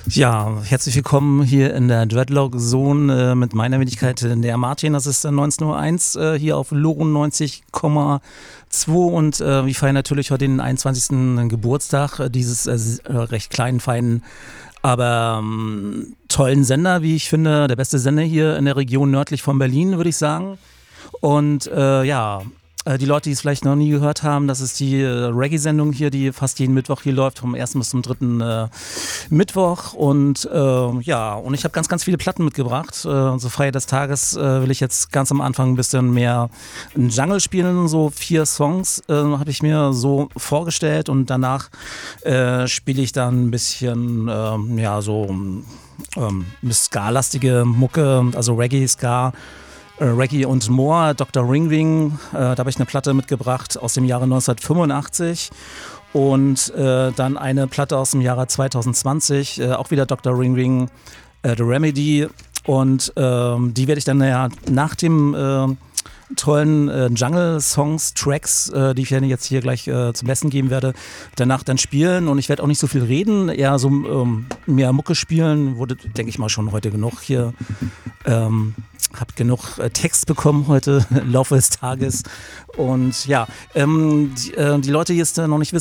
Ja, herzlich willkommen hier in der Dreadlock Zone mit meiner Wenigkeit der Martin. Das ist 19:01 Uhr hier auf Loro 90,2 und wir feiern natürlich heute den 21. Geburtstag dieses recht kleinen, feinen, aber tollen Sender, wie ich finde. Der beste Sender hier in der Region nördlich von Berlin, würde ich sagen. Und die Leute, die es vielleicht noch nie gehört haben, das ist die Reggae-Sendung hier, die fast jeden Mittwoch hier läuft, vom 1. bis zum 3. Mittwoch. Und und ich habe ganz, ganz viele Platten mitgebracht. Zur Feier des Tages will ich jetzt ganz am Anfang ein bisschen mehr Jungle spielen. So 4 Songs habe ich mir so vorgestellt und danach spiele ich dann ein bisschen Ska-lastige Mucke, also Reggae, Ska. Reggae und More, Dr. Ring Ring, da habe ich eine Platte mitgebracht aus dem Jahre 1985 und dann eine Platte aus dem Jahre 2020, auch wieder Dr. Ring Ring, The Remedy, und die werde ich dann nach dem tollen Jungle-Songs, Tracks, die ich jetzt hier gleich zum Besten geben werde, danach dann spielen, und ich werde auch nicht so viel reden, eher so mehr Mucke spielen, wurde, denke ich mal, schon heute genug hier. Hab genug Text bekommen heute im Laufe des Tages. Und ja, die Leute, die es noch nicht wissen,